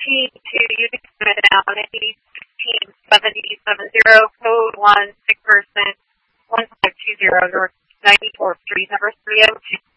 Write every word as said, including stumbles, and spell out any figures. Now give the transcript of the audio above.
fourteen to Unit down eighty sixteen seventy seven zero, code one, sick person, one five two zero, North ninety-fourth Street, number three oh two.